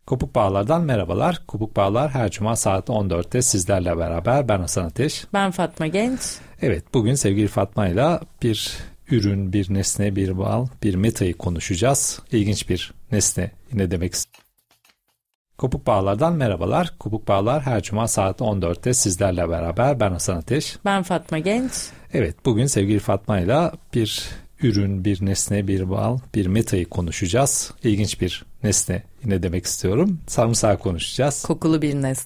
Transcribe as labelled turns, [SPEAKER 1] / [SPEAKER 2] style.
[SPEAKER 1] Kopuk Bağlar'dan merhabalar. Kopuk Bağlar her cuma saat 14'te sizlerle beraber. Ben Hasan Ateş.
[SPEAKER 2] Ben Fatma Genç.
[SPEAKER 1] Evet, bugün sevgili Fatma ile bir ürün, bir nesne, bir bağ, bir metayı konuşacağız. İlginç bir nesne ne demek istiyorum. Kopuk Bağlar'dan merhabalar. Kopuk Bağlar her cuma saat 14'te sizlerle beraber. Ben Hasan Ateş.
[SPEAKER 2] Ben Fatma Genç.
[SPEAKER 1] Evet, bugün sevgili Fatma ile bir ürün, bir nesne, bir bağ, bir metayı konuşacağız. İlginç bir nesne ne demek istiyorum. Sarımsağı konuşacağız.
[SPEAKER 2] Kokulu bir nesne.